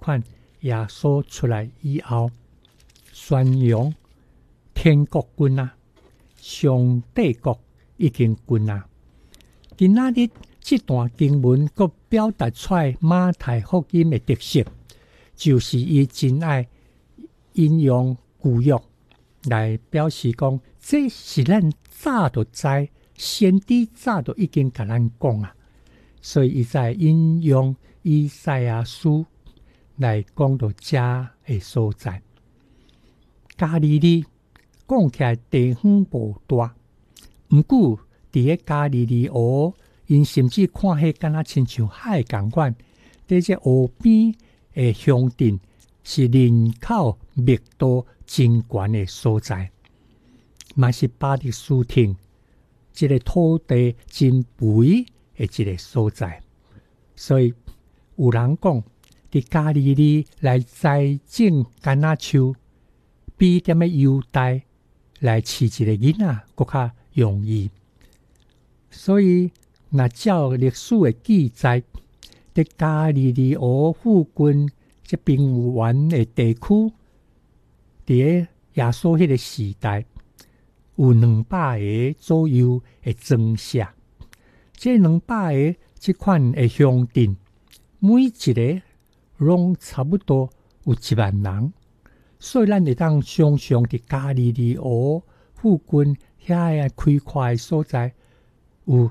款耶稣出来以后，宣扬天国君啊，上帝国已经君啊。今仔日这段经文佫表达出来马太福音的特色，就是伊真爱引用旧约来表示讲，这是咱早就知，先知早就已经甲咱讲啊，所以伊在引用以赛亚书来讲到这的所在。加利利讲起来地方无大，毋过伫个加利利湖，因甚至看迄敢若亲像海共款。伫这湖边的乡镇是人口密度真悬的所在，嘛是巴黎斯汀这个土地真肥的一个所在。所以有人讲，伫加利利来栽种橄榄树，比踮咧犹大来饲一个囡仔更较容易。所以，若照历史的记载，伫加利利湖附近这平原的地区，伫耶稣迄个时代，有200个左右的庄舍。这200个这款的乡镇，每一个拢差不多有1万人。所以，咱会当想象伫加利利湖附近遐个开阔的所在，有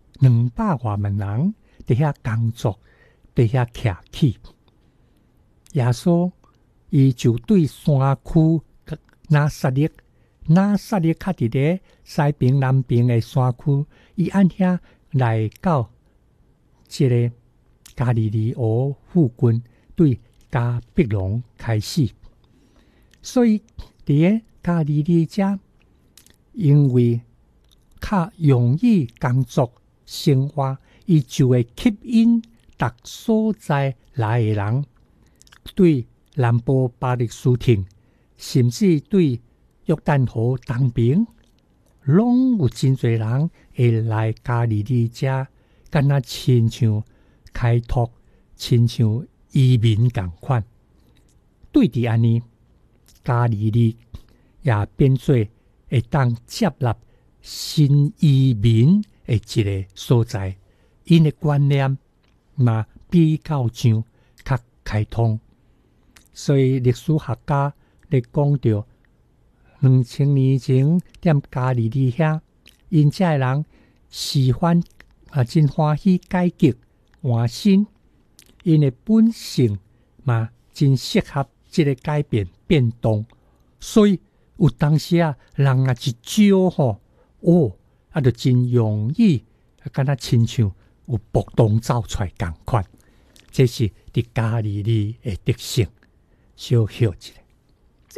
200多万人伫遐工作，伫遐徛起。耶稣伊就对山区拿撒勒较伫咧西边南边的山区，伊按遐来到这个加利利湖附近，对加百农开始。所以伫咧加利利遮，因为较容易工作生活，伊就会吸引逐所在来的人。对南部巴黎斯汀，甚至对约旦河东边，拢有真侪人会来加利利遮，敢若亲像开拓，亲像移民共款。对伫安尼，加利利也变做会当接纳新移民的一个所在，因的观念嘛比较上较开通。所以历史学家咧讲到，2000年前踮加利利遐，因遮的人喜欢真欢喜改革换新，因的本性嘛真适合这个改变变动。所以有当时人一招吼，就真容易，敢若亲像有暴动走出来共款。这是伫加利利的特性。小休一下。